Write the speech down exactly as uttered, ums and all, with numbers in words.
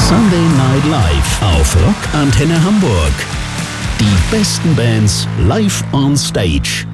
Sunday Night Live auf Rock Antenne Hamburg. Die besten Bands live on stage.